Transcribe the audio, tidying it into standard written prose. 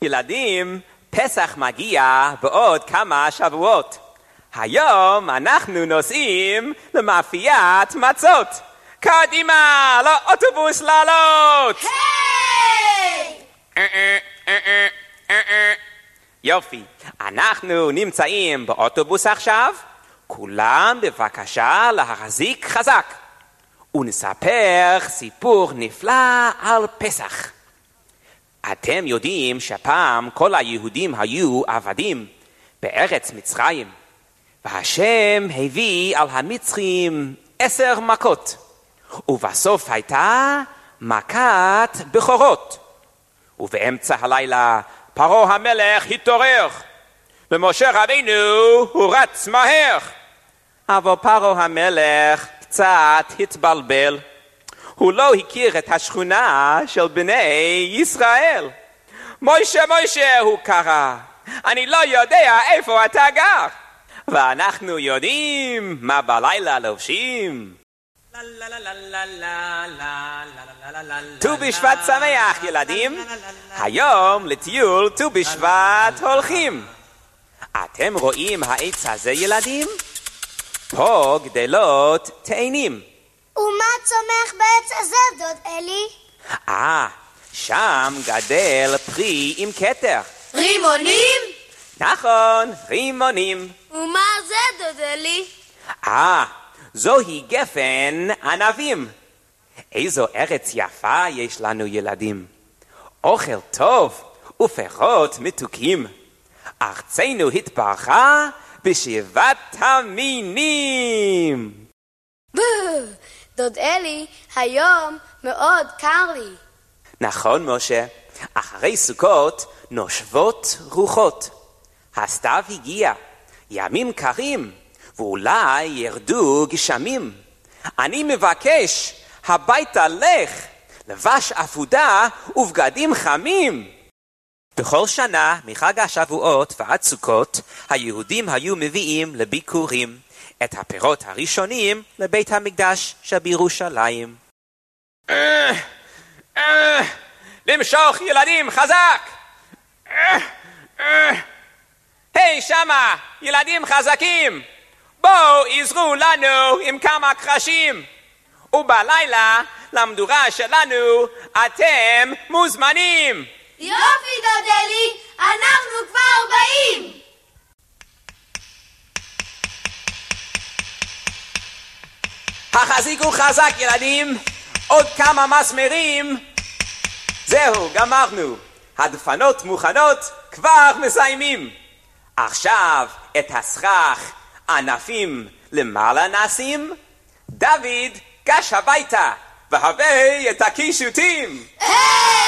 ילדים, פסח מגיע בעוד כמה שבועות. היום אנחנו נוסעים למאפיית מצות. קדימה, לאוטובוס לעלות! יופי, אנחנו נמצאים באוטובוס עכשיו. כולם בבקשה להחזיק חזק. ונספר סיפור נפלא על פסח. אתם יודעים שפעם כל היהודים היו עבדים בארץ מצרים, והשם הביא על המצרים 10 מכות, ובסוף הייתה מכת בכורות. ובאמצע הלילה פרעה המלך התעורר, ומשה רבינו הוא רץ מהר. אבל פרעה המלך קצת התבלבל. הוא לא הכיר את השכונה של בני ישראל. מוישה, הוא קרא, אני לא יודע איפה אתה גר. ואנחנו יודעים מה בלילה לובשים. ט"ו בשבט שמח ילדים. היום לטיול ט"ו בשבט הולכים. אתם רואים העץ הזה ילדים? פה גדלות תאנים. ומה צומח בעץ הזה, דוד אלי? שם גדל פרי עם כתר. רימונים? נכון, רימונים. ומה זה, דוד אלי? זוהי גפן ענבים. איזו ארץ יפה יש לנו ילדים. אוכל טוב ופירות מתוקים. ארצנו התברכה בשבעת המינים. דוד אלי, היום מאוד קר לי. נכון משה, אחרי סוכות נושבות רוחות. הסתיו הגיע, ימים קרים, ואולי ירדו גשמים. אני מבקש, הביתה לך, לבש אפודה ובגדים חמים. בכל שנה, מחג השבועות ועד סוכות, היהודים היו מביאים לביקורים את הפירות הראשונים לבית המקדש שבירושלים. למשוך ילדים חזק! היי שמה, ילדים חזקים! בואו עזרו לנו עם כמה קרשים. ובלילה למדורה שלנו אתם מוזמנים. יופי דוד אלי, אנחנו כבר באים. החזיקו חזק ילדים, עוד כמה מסמרים. זהו, גמרנו. הדפנות מוכנות, כבר מסיימים. עכשיו את הסכך ענפים למעלה נשים. דוד, גש הביתה והביא את הקישוטים.